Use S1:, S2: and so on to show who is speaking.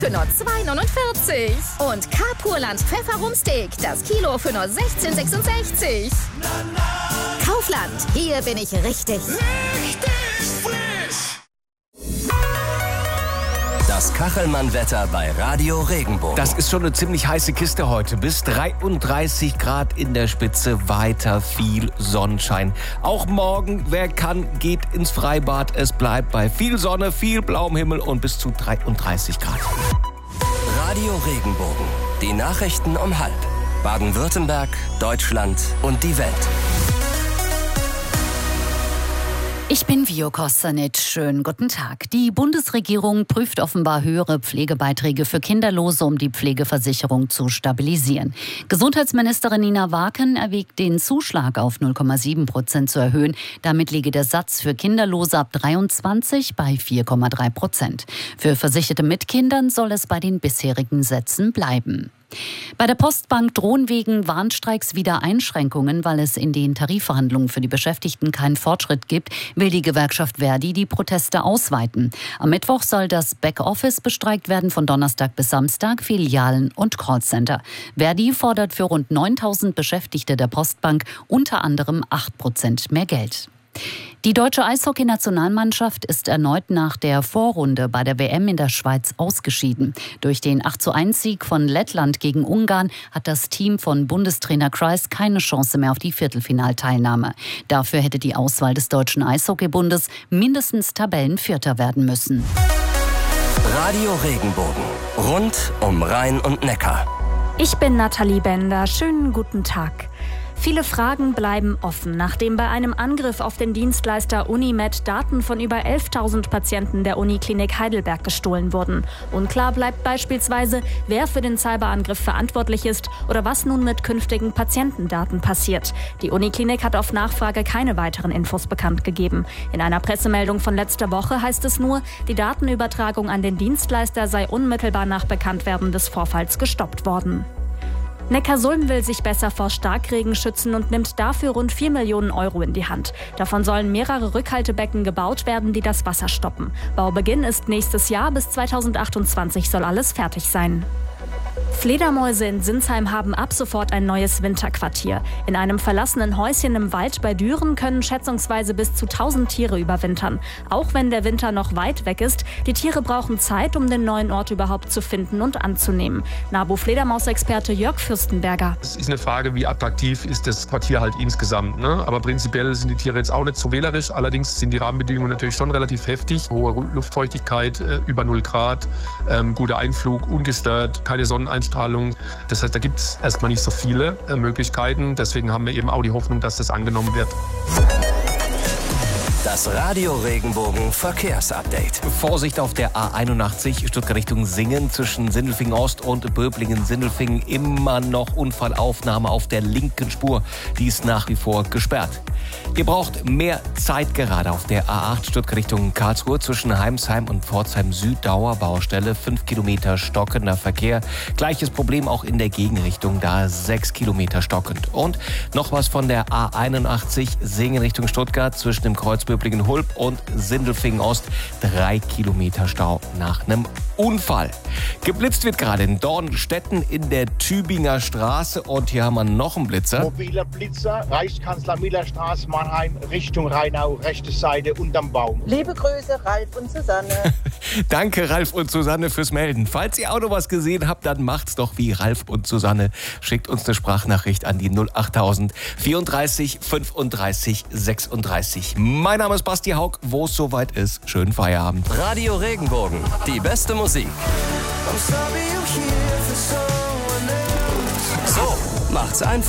S1: für nur 2,49. Und Carpurland Pfefferumsteak, das Kilo für nur 16,66. Kaufland, hier bin ich richtig.
S2: Richtig frisch!
S3: Das Kachelmann-Wetter bei Radio Regenbogen.
S4: Das ist schon eine ziemlich heiße Kiste heute. Bis 33 Grad in der Spitze, weiter viel Sonnenschein. Auch morgen, wer kann, geht ins Freibad. Es bleibt bei viel Sonne, viel blauem Himmel und bis zu 33 Grad.
S3: Radio Regenbogen. Die Nachrichten um 12:30. Baden-Württemberg, Deutschland und die Welt.
S5: Ich bin Vio Kostanic. Schönen guten Tag. Die Bundesregierung prüft offenbar höhere Pflegebeiträge für Kinderlose, um die Pflegeversicherung zu stabilisieren. Gesundheitsministerin Nina Waken erwägt, den Zuschlag auf 0,7% zu erhöhen. Damit liege der Satz für Kinderlose ab 23 bei 4,3%. Für Versicherte mit Kindern soll es bei den bisherigen Sätzen bleiben. Bei der Postbank drohen wegen Warnstreiks wieder Einschränkungen, weil es in den Tarifverhandlungen für die Beschäftigten keinen Fortschritt gibt, will die Gewerkschaft Verdi die Proteste ausweiten. Am Mittwoch soll das Backoffice bestreikt werden, von Donnerstag bis Samstag, Filialen und Callcenter. Verdi fordert für rund 9.000 Beschäftigte der Postbank unter anderem 8% mehr Geld. Die deutsche Eishockey-Nationalmannschaft ist erneut nach der Vorrunde bei der WM in der Schweiz ausgeschieden. Durch den 8:1-Sieg von Lettland gegen Ungarn hat das Team von Bundestrainer Kreis keine Chance mehr auf die Viertelfinalteilnahme. Dafür hätte die Auswahl des Deutschen Eishockeybundes mindestens Tabellenvierter werden müssen.
S3: Radio Regenbogen. Rund um Rhein und Neckar.
S6: Ich bin Nathalie Bender. Schönen guten Tag. Viele Fragen bleiben offen, nachdem bei einem Angriff auf den Dienstleister Unimed Daten von über 11.000 Patienten der Uniklinik Heidelberg gestohlen wurden. Unklar bleibt beispielsweise, wer für den Cyberangriff verantwortlich ist oder was nun mit künftigen Patientendaten passiert. Die Uniklinik hat auf Nachfrage keine weiteren Infos bekannt gegeben. In einer Pressemeldung von letzter Woche heißt es nur, die Datenübertragung an den Dienstleister sei unmittelbar nach Bekanntwerden des Vorfalls gestoppt worden. Neckarsulm will sich besser vor Starkregen schützen und nimmt dafür rund 4 Millionen Euro in die Hand. Davon sollen mehrere Rückhaltebecken gebaut werden, die das Wasser stoppen. Baubeginn ist nächstes Jahr, bis 2028 soll alles fertig sein. Fledermäuse in Sinsheim haben ab sofort ein neues Winterquartier. In einem verlassenen Häuschen im Wald bei Düren können schätzungsweise bis zu 1000 Tiere überwintern. Auch wenn der Winter noch weit weg ist, die Tiere brauchen Zeit, um den neuen Ort überhaupt zu finden und anzunehmen. NABU-Fledermausexperte Jörg Fürstenberger.
S7: Es ist eine Frage, wie attraktiv ist das Quartier halt insgesamt. Ne? Aber prinzipiell sind die Tiere jetzt auch nicht so wählerisch. Allerdings sind die Rahmenbedingungen natürlich schon relativ heftig. Hohe Luftfeuchtigkeit, über 0 Grad, guter Einflug, ungestört, keine Sonneneinstrahlung. Das heißt, da gibt es erstmal nicht so viele Möglichkeiten. Deswegen haben wir eben auch die Hoffnung, dass das angenommen wird.
S3: Das Radio Regenbogen Verkehrsupdate.
S4: Vorsicht auf der A81 Stuttgart Richtung Singen zwischen Sindelfingen Ost und Böblingen-Sindelfingen. Immer noch Unfallaufnahme auf der linken Spur. Die ist nach wie vor gesperrt. Ihr braucht mehr Zeit gerade auf der A8 Stuttgart Richtung Karlsruhe zwischen Heimsheim und Pforzheim Süd. Dauerbaustelle, 5 Kilometer stockender Verkehr. Gleiches Problem auch in der Gegenrichtung, da 6 Kilometer stockend. Und noch was von der A81 Singen Richtung Stuttgart zwischen dem Kreuz Böblingen-Hulb und Sindelfingen Ost. 3 Kilometer Stau nach einem Unfall. Geblitzt wird gerade in Dornstetten in der Tübinger Straße und hier haben wir noch einen Blitzer.
S8: Mobiler Blitzer, Reichskanzler-Miller-Straße, Mannheim, Richtung Rheinau, rechte Seite, unterm Baum.
S9: Liebe Grüße, Ralf und Susanne.
S4: Danke, Ralf und Susanne, fürs Melden. Falls ihr auch noch was gesehen habt, dann macht's doch wie Ralf und Susanne. Schickt uns eine Sprachnachricht an die 08000 34 35 36. Mein Name ist Basti Haug. Wo es soweit ist, schönen Feierabend.
S3: Radio Regenbogen, die beste Musik. So macht's einfach.